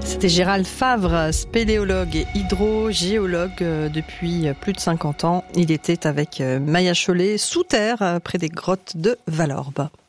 C'était Gérald Favre, spéléologue et hydrogéologue depuis plus de 50 ans. Il était avec Maya Chollet sous terre près des grottes de Valorbe.